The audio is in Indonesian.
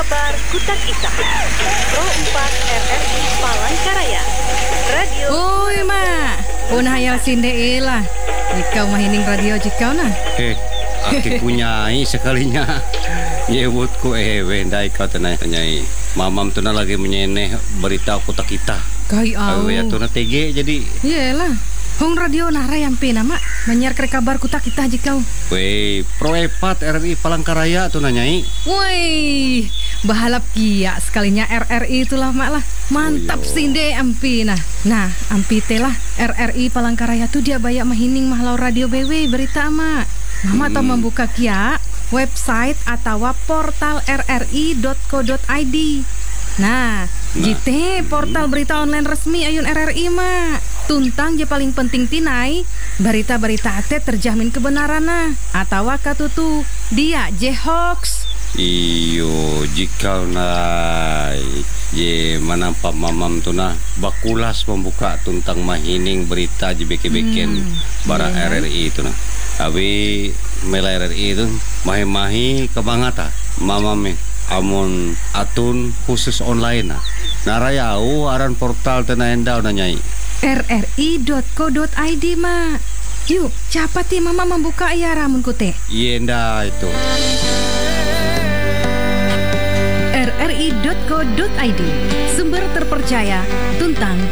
kabar Kutak Ita. Pro 4 RRI Palangkaraya. Radio. Oi, Ma. Punah hayal sinde ilah. Ikau mahining radio jikau nah. Aki punyai sekalinya. Nyebutku wendai kau tenai. Mamam tu lagi menyeneh berita Kutak Ita. Kai au. Ya tu TG jadi. Iyalah. Hong radio nara yampe nama menyiar kabar Kutak Ita jikau. Wei, Pro 4 RRI Palangkaraya tu nanyai. Woi, bahalap kia sekalinya RRI itulah mak lah. Mantap sinde ampi nah. Nah, ampi telah RRI Palangkaraya tu dia banyak mahining mahlau radio BW berita mak. Mama tau membuka kia website atau portal rri.co.id. Nah, jite portal berita online resmi ayun RRI mak. Tuntang je paling penting tinai berita-berita ate terjamin kebenaran nah. Atau katutu dia je hoax. Iyo jika nai ye manampa mamam tu nah bakulas membuka tuntang mahining berita je beken bara RRI itu nah. Abi mela RRI itu mahi-mahi kebangata mamam amun atun khusus online nah. Narayau aran portal tena endau nanyai rri.co.id mak. Yuk, cepat ya mama membuka ya ramun kute. Yenda itu. rri.co.id, sumber terpercaya tentang